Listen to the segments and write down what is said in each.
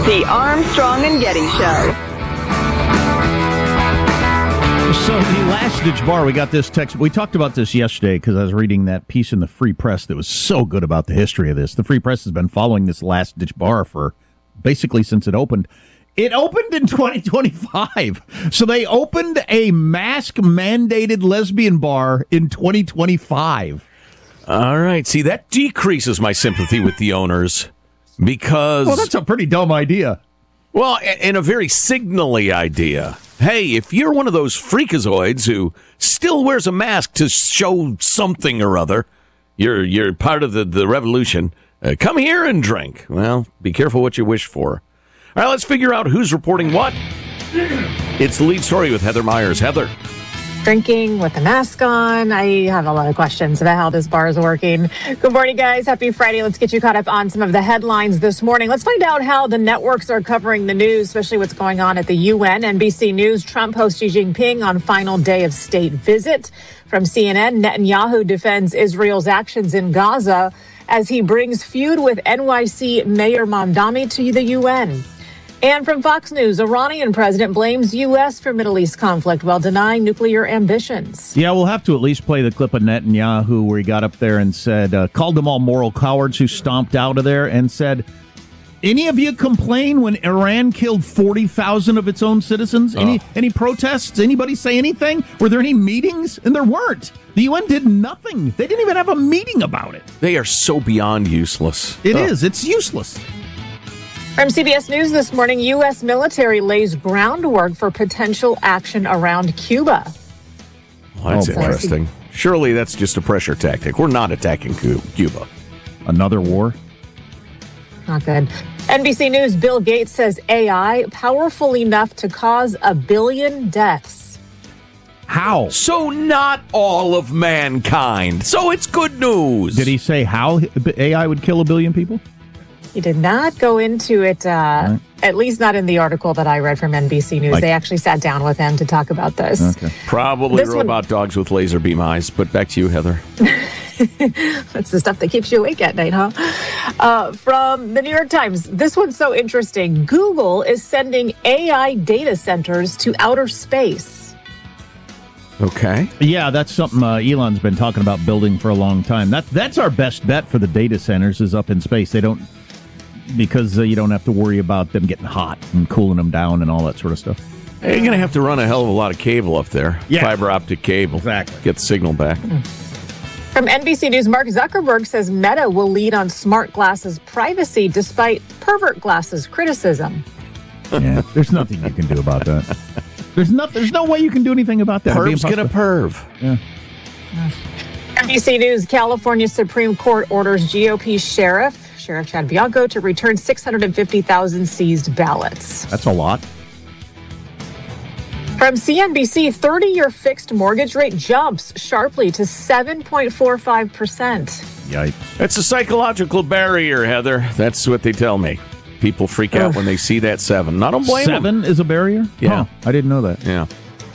The Armstrong and Getty Show. So the last-ditch bar, we got this text. We talked about this yesterday because I was reading that piece in the Free Press that was so good about the history of this. The Free Press has been following this last-ditch bar for basically since it opened. It opened in 2025. So they opened a mask-mandated lesbian bar in 2025. All right. See, that decreases my sympathy with the owners because... Well, that's a pretty dumb idea. Well, and a very signally idea. Hey, if you're one of those freakazoids who still wears a mask to show something or other, you're part of the revolution, come here and drink. Well, be careful what you wish for. All right, let's figure out who's reporting what. It's the lead story with Heather Myers. Heather. Drinking with a mask on. I have a lot of questions about how this bar is working. Good morning, guys. Happy Friday. Let's get you caught up on some of the headlines this morning. Let's find out how the networks are covering the news, especially what's going on at the UN. NBC News, Trump hosts Xi Jinping on final day of state visit. From CNN, Netanyahu defends Israel's actions in Gaza as he brings feud with NYC Mayor Mamdani to the UN. And from Fox News, Iranian president blames U.S. for Middle East conflict while denying nuclear ambitions. Yeah, we'll have to at least play the clip of Netanyahu where he got up there and said, called them all moral cowards who stomped out of there and said, any of you complain when Iran killed 40,000 of its own citizens? Any protests? Anybody say anything? Were there any meetings? And there weren't. The UN did nothing. They didn't even have a meeting about it. They are so beyond useless. It is. It's useless. From CBS News this morning, U.S. military lays groundwork for potential action around Cuba. Well, that's interesting. Surely that's just a pressure tactic. We're not attacking Cuba. Another war? Not good. NBC News, Bill Gates says AI powerful enough to cause 1 billion deaths. How? So not all of mankind. So it's good news. Did he say how AI would kill 1 billion people? He did not go into it, at least not in the article that I read from NBC News. They actually sat down with him to talk about this. Okay. Probably robot dogs with laser beam eyes, but back to you, Heather. That's the stuff that keeps you awake at night, huh? From the New York Times, this one's so interesting. Google is sending AI data centers to outer space. Okay. Yeah, that's something Elon's been talking about building for a long time. That's our best bet for the data centers is up in space. Because you don't have to worry about them getting hot and cooling them down and all that sort of stuff. Hey, you're going to have to run a hell of a lot of cable up there. Yeah. Fiber optic cable. Exactly. Get the signal back. From NBC News, Mark Zuckerberg says Meta will lead on smart glasses privacy despite pervert glasses criticism. Yeah, there's nothing you can do about that. There's no way you can do anything about that. Perv's going to perv. Yeah. NBC News, California Supreme Court orders GOP Sheriff Chad Bianco to return 650,000 seized ballots. That's a lot. From CNBC, 30-year fixed mortgage rate jumps sharply to 7.45%. Yikes. That's a psychological barrier, Heather. That's what they tell me. People freak out when they see that 7. I don't blame them. 7 is a barrier? Yeah. Oh, I didn't know that. Yeah.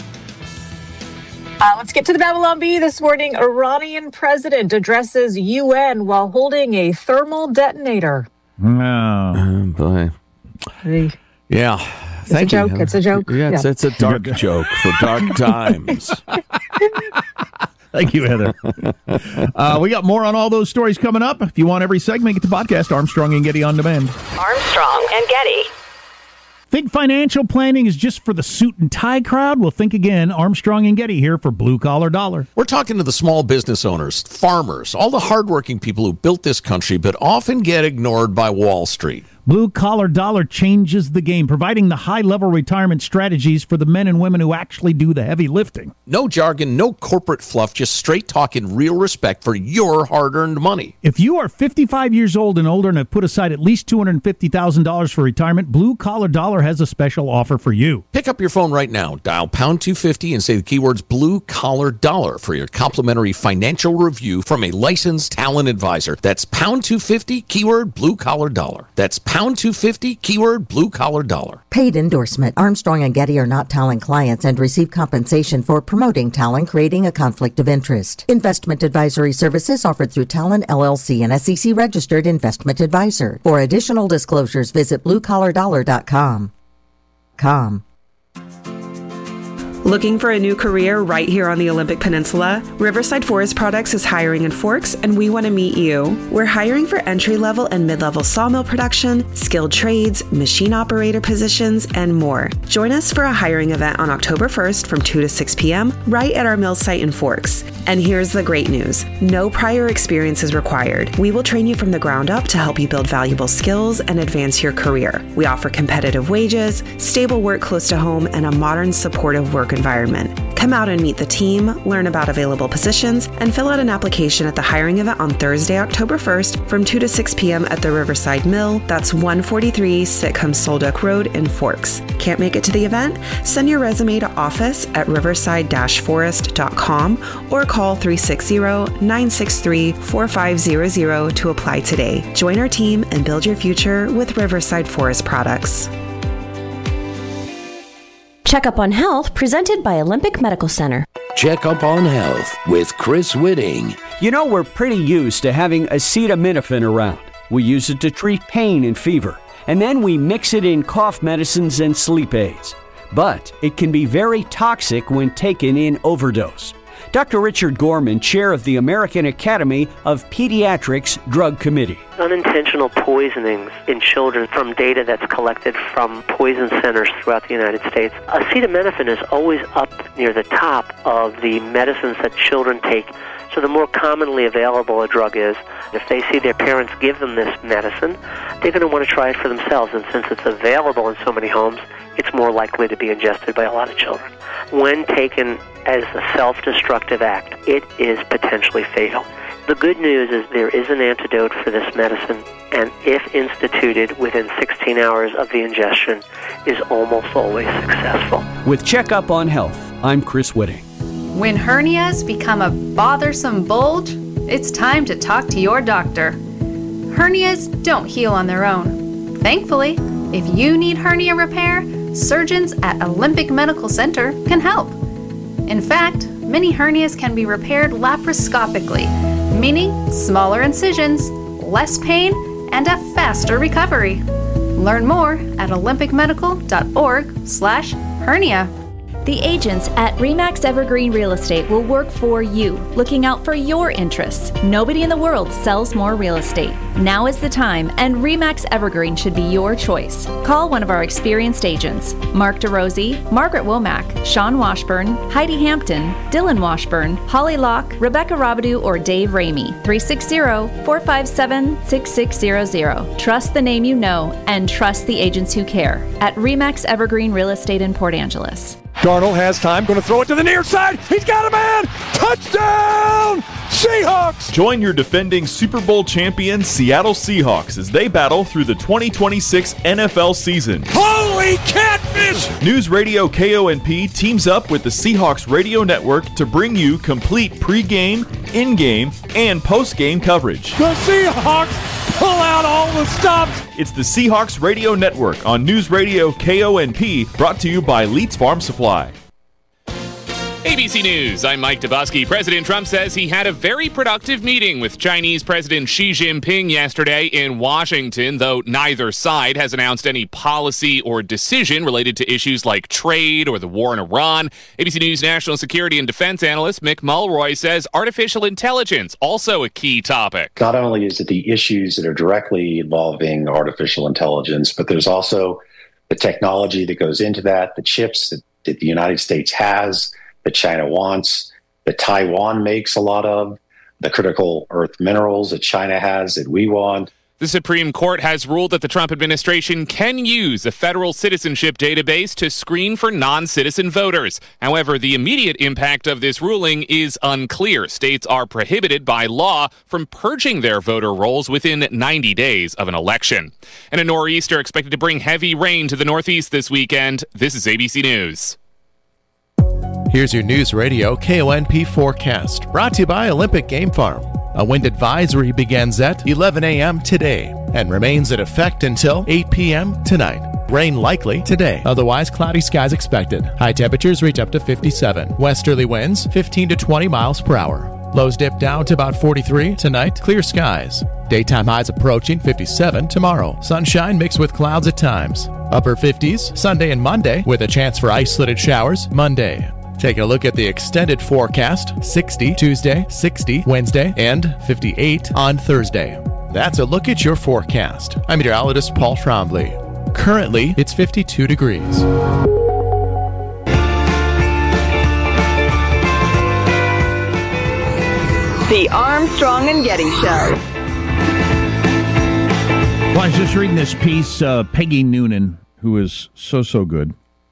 Let's get to the Babylon Bee this morning. Iranian president addresses UN while holding a thermal detonator. No. Boy. Yeah. It's a joke. It's a joke. Yeah, it's a dark joke for dark times. Thank you, Heather. We got more on all those stories coming up. If you want every segment, get the podcast Armstrong and Getty On Demand. Armstrong and Getty. Think financial planning is just for the suit and tie crowd? Well, think again. Armstrong and Getty here for Blue Collar Dollar. We're talking to the small business owners, farmers, all the hardworking people who built this country but often get ignored by Wall Street. Blue Collar Dollar changes the game, providing the high-level retirement strategies for the men and women who actually do the heavy lifting. No jargon, no corporate fluff, just straight talk and real respect for your hard-earned money. If you are 55 years old and older and have put aside at least $250,000 for retirement, Blue Collar Dollar has a special offer for you. Pick up your phone right now, dial pound 250 and say the keywords Blue Collar Dollar for your complimentary financial review from a licensed talent advisor. That's pound 250, keyword Blue Collar Dollar. That's pound pound 250, keyword blue collar dollar. Paid endorsement. Armstrong and Getty are not Talon clients and receive compensation for promoting Talon, creating a conflict of interest. Investment advisory services offered through Talon LLC, an SEC registered investment advisor. For additional disclosures, visit bluecollardollar.com. Looking for a new career right here on the Olympic Peninsula? Riverside Forest Products is hiring in Forks, and we want to meet you. We're hiring for entry-level and mid-level sawmill production, skilled trades, machine operator positions, and more. Join us for a hiring event on October 1st from 2 to 6 p.m. right at our mill site in Forks. And here's the great news. No prior experience is required. We will train you from the ground up to help you build valuable skills and advance your career. We offer competitive wages, stable work close to home, and a modern, supportive work environment. Come out and meet the team, learn about available positions, and fill out an application at the hiring event on Thursday, October 1st from 2 to 6 p.m. at the Riverside Mill. That's 143 Sitcom Solduck Road in Forks. Can't make it to the event? Send your resume to office@riverside-forest.com or call 360-963-4500 to apply today. Join our team and build your future with Riverside Forest Products. Check-up on Health, presented by Olympic Medical Center. Check Up on Health with Chris Whitting. You know, we're pretty used to having acetaminophen around. We use it to treat pain and fever, and then we mix it in cough medicines and sleep aids. But it can be very toxic when taken in overdose. Dr. Richard Gorman, chair of the American Academy of Pediatrics Drug Committee. Unintentional poisonings in children from data that's collected from poison centers throughout the United States. Acetaminophen is always up near the top of the medicines that children take. So the more commonly available a drug is, if they see their parents give them this medicine, they're going to want to try it for themselves. And since it's available in so many homes, it's more likely to be ingested by a lot of children. When taken as a self-destructive act, it is potentially fatal. The good news is there is an antidote for this medicine, and if instituted within 16 hours of the ingestion, is almost always successful. With Checkup on Health, I'm Chris Whitting. When hernias become a bothersome bulge, it's time to talk to your doctor. Hernias don't heal on their own. Thankfully, if you need hernia repair, surgeons at Olympic Medical Center can help. In fact, many hernias can be repaired laparoscopically, meaning smaller incisions, less pain, and a faster recovery. Learn more at olympicmedical.org/hernia. The agents at RE/MAX Evergreen Real Estate will work for you, looking out for your interests. Nobody in the world sells more real estate. Now is the time, and RE/MAX Evergreen should be your choice. Call one of our experienced agents, Mark DeRosie, Margaret Womack, Sean Washburn, Heidi Hampton, Dylan Washburn, Holly Locke, Rebecca Robidoux, or Dave Ramey. 360-457-6600. Trust the name you know, and trust the agents who care at RE/MAX Evergreen Real Estate in Port Angeles. Darnold has time, going to throw it to the near side. He's got a man! Touchdown! Seahawks! Join your defending Super Bowl champion Seattle Seahawks as they battle through the 2026 NFL season. Holy catfish! News Radio KONP teams up with the Seahawks Radio Network to bring you complete pregame, in-game, and post-game coverage. The Seahawks pull out all the stops! It's the Seahawks Radio Network on News Radio KONP, brought to you by Leeds Farm Supply. ABC News, I'm Mike Dubosky. President Trump says he had a very productive meeting with Chinese President Xi Jinping yesterday in Washington, though neither side has announced any policy or decision related to issues like trade or the war in Iran. ABC News national security and defense analyst Mick Mulroy says artificial intelligence also a key topic. Not only is it the issues that are directly involving artificial intelligence, but there's also the technology that goes into that, the chips that the United States has, that China wants, that Taiwan makes a lot of, the critical earth minerals that China has that we want. The Supreme Court has ruled that the Trump administration can use a federal citizenship database to screen for non-citizen voters. However, the immediate impact of this ruling is unclear. States are prohibited by law from purging their voter rolls within 90 days of an election. And a nor'easter expected to bring heavy rain to the Northeast this weekend. This is ABC News. Here's your News Radio KONP forecast, brought to you by Olympic Game Farm. A wind advisory begins at 11 a.m. today and remains in effect until 8 p.m. tonight. Rain likely today. Otherwise, cloudy skies expected. High temperatures reach up to 57. Westerly winds 15 to 20 miles per hour. Lows dip down to about 43 tonight. Clear skies. Daytime highs approaching 57 tomorrow. Sunshine mixed with clouds at times. Upper 50s Sunday and Monday with a chance for isolated showers Monday. Taking a look at the extended forecast, 60 Tuesday, 60 Wednesday, and 58 on Thursday. That's a look at your forecast. I'm meteorologist Paul Trombley. Currently, it's 52 degrees. The Armstrong and Getty Show. Well, I was just reading this piece, Peggy Noonan, who is so good.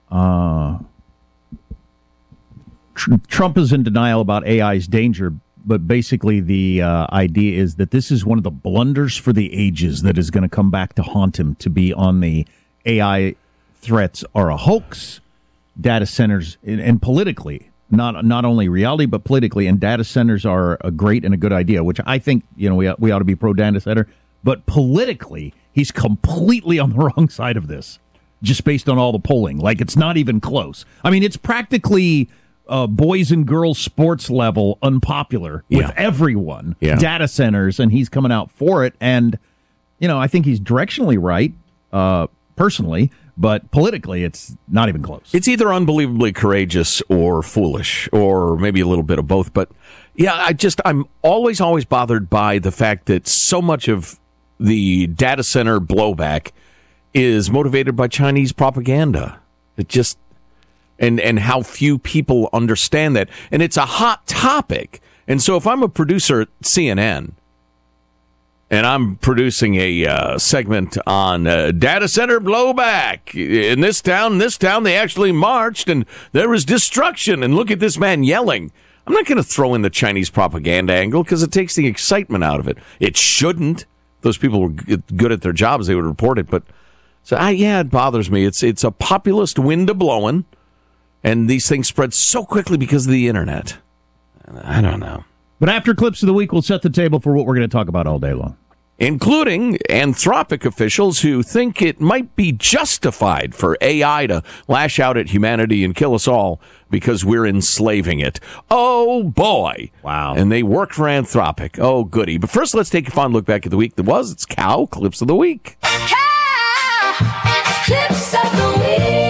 Trump is in denial about AI's danger, but basically the idea is that this is one of the blunders for the ages that is going to come back to haunt him, to be on the AI threats are a hoax, data centers, and politically, not only reality, but politically, and data centers are a great and a good idea, which I think, we ought to be pro data center, but politically, he's completely on the wrong side of this, just based on all the polling. Like, it's not even close. I mean, it's practically boys and girls sports level unpopular with everyone, data centers, and he's coming out for it. And, I think he's directionally right, personally, but politically it's not even close. It's either unbelievably courageous or foolish, or maybe a little bit of both. But I'm always bothered by the fact that so much of the data center blowback is motivated by Chinese propaganda. It just, and how few people understand that. And it's a hot topic. And so if I'm a producer at CNN and I'm producing a segment on data center blowback in this town, they actually marched and there was destruction. And look at this man yelling. I'm not going to throw in the Chinese propaganda angle because it takes the excitement out of it. It shouldn't. If those people were good at their jobs, they would report it. But so, it bothers me. It's a populist wind a-blowing. And these things spread so quickly because of the internet. I don't know. But after Clips of the Week, we'll set the table for what we're going to talk about all day long. Including Anthropic officials who think it might be justified for AI to lash out at humanity and kill us all because we're enslaving it. Oh, boy. Wow. And they work for Anthropic. Oh, goody. But first, let's take a fond look back at the week that was. It's Cow Clips of the Week. Cow Clips of the Week.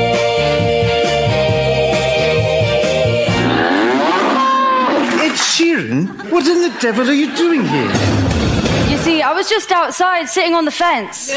Sheeran, what in the devil are you doing here? You see, I was just outside sitting on the fence.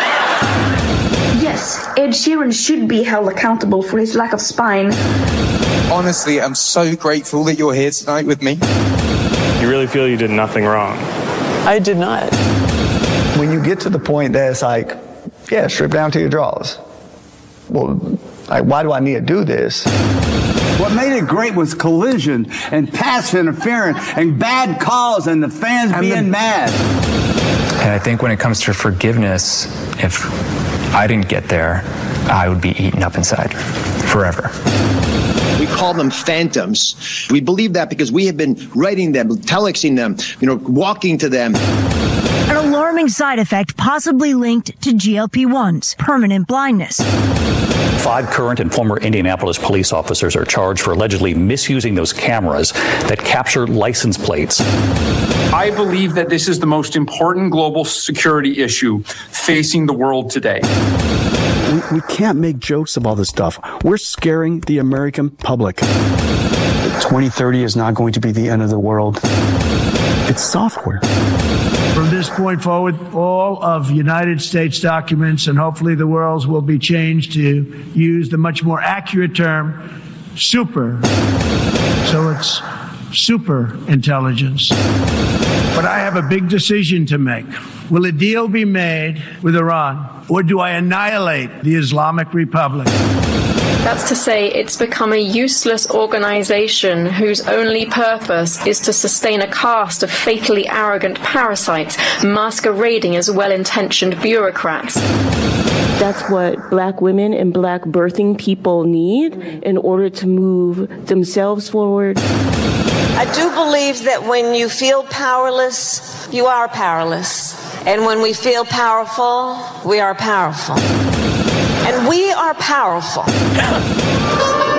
Yes, Ed Sheeran should be held accountable for his lack of spine. Honestly, I'm so grateful that you're here tonight with me. You really feel you did nothing wrong? I did not. When you get to the point that it's like, strip down to your drawers. Well, why do I need to do this? What made it great was collision and pass interference and bad calls and the fans being mad. And I think when it comes to forgiveness, if I didn't get there, I would be eaten up inside forever. We call them phantoms. We believe that because we have been writing them, telexing them, walking to them. An alarming side effect possibly linked to GLP-1s, permanent blindness. 5 current and former Indianapolis police officers are charged for allegedly misusing those cameras that capture license plates. I believe that this is the most important global security issue facing the world today. We can't make jokes about this stuff. We're scaring the American public. 2030 is not going to be the end of the world. It's software. From this point forward, all of United States documents and hopefully the world's will be changed to use the much more accurate term, super. So it's super intelligence. But I have a big decision to make. Will a deal be made with Iran, or do I annihilate the Islamic Republic? That's to say, it's become a useless organization whose only purpose is to sustain a caste of fatally arrogant parasites masquerading as well-intentioned bureaucrats. That's what Black women and Black birthing people need in order to move themselves forward. I do believe that when you feel powerless, you are powerless. And when we feel powerful, we are powerful. And we are powerful.